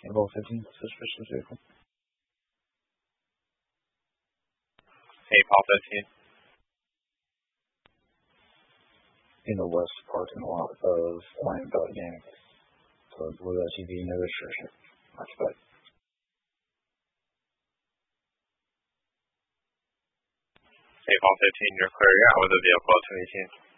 Tango 15, suspicious vehicle. Hey, Paul 15. In the west parking lot of Lion Belly Gang. So blue SUV, no restriction. Much better. Hey, Paul 15, you're clear. You're out with a vehicle at 218.